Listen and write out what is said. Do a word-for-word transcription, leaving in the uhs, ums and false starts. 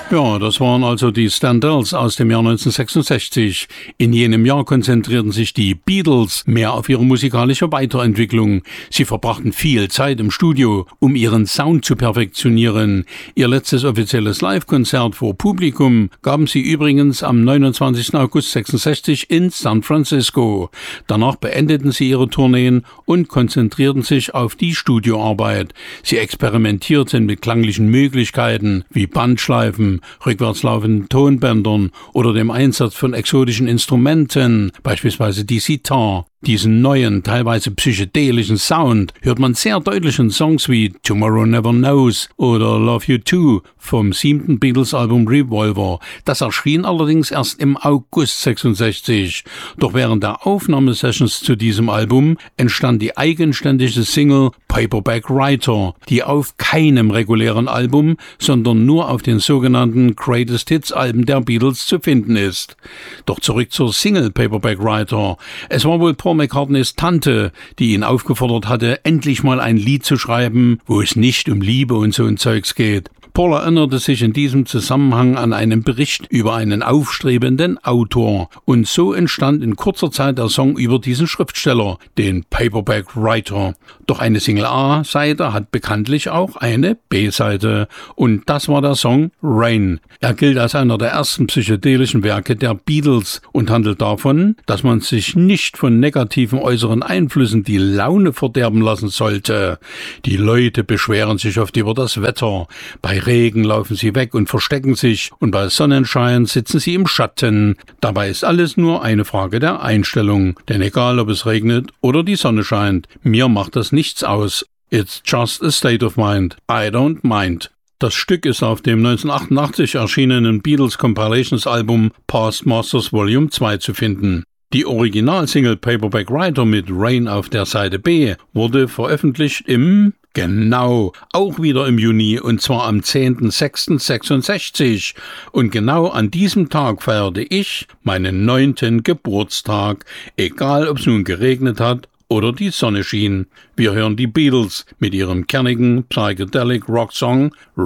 Ja, das waren also die Standells aus dem Jahr neunzehnhundertsechsundsechzig. In jenem Jahr konzentrierten sich die Beatles mehr auf ihre musikalische Weiterentwicklung. Sie verbrachten viel Zeit im Studio, um ihren Sound zu perfektionieren. Ihr letztes offizielles Live-Konzert vor Publikum gaben sie übrigens am neunundzwanzigsten August sechsundsechzig in San Francisco. Danach beendeten sie ihre Tourneen und konzentrierten sich auf die Studioarbeit. Sie experimentierten mit klanglichen Möglichkeiten wie Bandschleifen, rückwärtslaufenden Tonbändern oder dem Einsatz von exotischen Instrumenten, beispielsweise die Sitar. Diesen neuen, teilweise psychedelischen Sound hört man sehr deutlich in Songs wie Tomorrow Never Knows oder Love You Too vom siebten Beatles-Album Revolver. Das erschien allerdings erst im August sechsundsechzig. Doch während der Aufnahmesessions zu diesem Album entstand die eigenständige Single Paperback Writer, die auf keinem regulären Album, sondern nur auf den sogenannten Greatest Hits Alben der Beatles zu finden ist. Doch zurück zur Single Paperback Writer. Es war wohl Paul McCartneys Tante, die ihn aufgefordert hatte, endlich mal ein Lied zu schreiben, wo es nicht um Liebe und so ein Zeugs geht. Paul erinnerte sich in diesem Zusammenhang an einen Bericht über einen aufstrebenden Autor. Und so entstand in kurzer Zeit der Song über diesen Schriftsteller, den Paperback Writer. Doch eine Single-A-Seite hat bekanntlich auch eine B-Seite. Und das war der Song Rain. Er gilt als einer der ersten psychedelischen Werke der Beatles und handelt davon, dass man sich nicht von negativen äußeren Einflüssen die Laune verderben lassen sollte. Die Leute beschweren sich oft über das Wetter. Bei Regen laufen sie weg und verstecken sich und bei Sonnenschein sitzen sie im Schatten. Dabei ist alles nur eine Frage der Einstellung, denn egal ob es regnet oder die Sonne scheint, mir macht das nichts aus. It's just a state of mind. I don't mind. Das Stück ist auf dem neunzehnhundertachtundachtzig erschienenen Beatles Compilations Album Past Masters Volume zwei zu finden. Die Originalsingle Paperback Writer mit Rain auf der Seite B wurde veröffentlicht im Genau, auch wieder im Juni, und zwar am zehnten sechsten sechsundsechzig. Und genau an diesem Tag feierte ich meinen neunten Geburtstag, egal ob es nun geregnet hat oder die Sonne schien. Wir hören die Beatles mit ihrem kernigen Psychedelic Rock Song